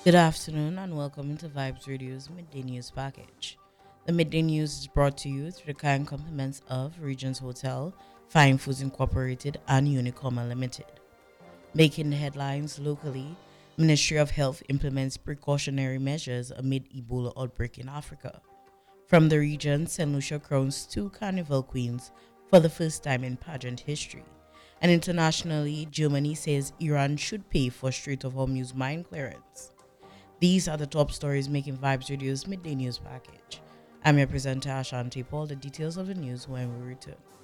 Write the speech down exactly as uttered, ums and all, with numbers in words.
Good afternoon and welcome to Vibes Radio's Midday News Package. The Midday News is brought to you through the kind compliments of Regents Hotel, Fine Foods Incorporated, and Unicoma Limited. Making the headlines locally, Ministry of Health implements precautionary measures amid Ebola outbreak in Africa. From the region, Saint Lucia crowns two carnival queens for the first time in pageant history. And internationally, Germany says Iran should pay for Strait of Hormuz mine clearance. These are the top stories making Vibes Radio's Midday News Package. I'm your presenter, Ashanti Paul. The details of the news when we return.